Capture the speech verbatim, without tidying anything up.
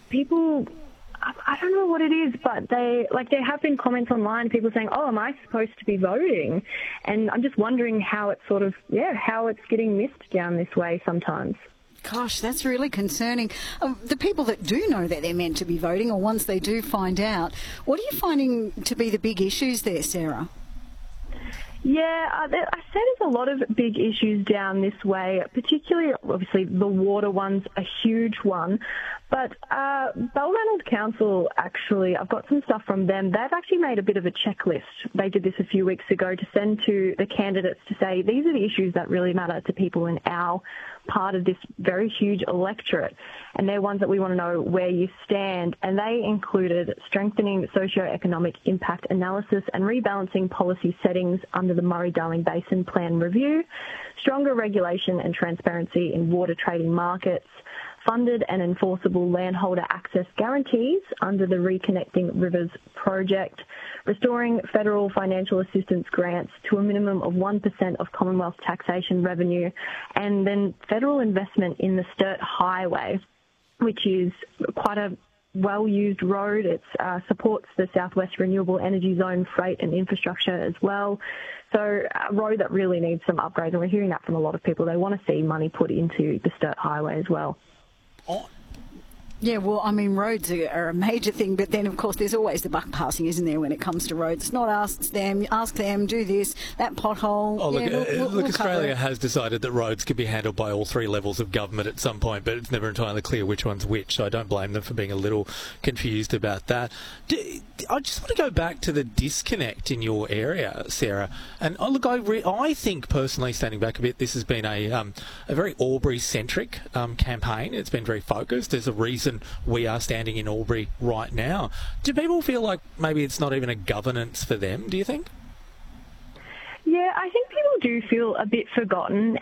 people, I, I don't know what it is, but they, like, there have been comments online, people saying, oh, am I supposed to be voting? And I'm just wondering how it's sort of, yeah, how it's getting missed down this way sometimes. Gosh, that's really concerning. Um, the people that do know that they're meant to be voting, or once they do find out, what are you finding to be the big issues there, Sarah? Yeah, I said there's a lot of big issues down this way, particularly, obviously, the water one's a huge one. But uh, Balranald Council, actually, I've got some stuff from them. They've actually made a bit of a checklist. They did this a few weeks ago to send to the candidates to say, these are the issues that really matter to people in our part of this very huge electorate. And they're ones that we want to know where you stand. And they included strengthening socio-economic impact analysis and rebalancing policy settings under the Murray-Darling Basin Plan Review, stronger regulation and transparency in water trading markets, funded and enforceable landholder access guarantees under the Reconnecting Rivers project, restoring federal financial assistance grants to a minimum of one percent of Commonwealth taxation revenue, and then federal investment in the Sturt Highway, which is quite a well-used road. It uh, supports the Southwest Renewable Energy Zone freight and infrastructure as well. So a road that really needs some upgrades, and we're hearing that from a lot of people. They want to see money put into the Sturt Highway as well. Oh. Yeah, well, I mean, roads are, are a major thing, but then, of course, there's always the buck passing, isn't there, when it comes to roads? It's not ask them, ask them, do this, that pothole. Oh, look, yeah, we'll, uh, we'll, look we'll Australia has decided that roads can be handled by all three levels of government at some point, but it's never entirely clear which one's which, so I don't blame them for being a little confused about that. Do, I just want to go back to the disconnect in your area, Sarah. And oh, look, I, re- I think personally, standing back a bit, this has been a um, a very Albury-centric um, campaign. It's been very focused. There's a reason we are standing in Albury right now. Do people feel like maybe it's not even a governance for them, do you think? Yeah, I think people do feel a bit forgotten,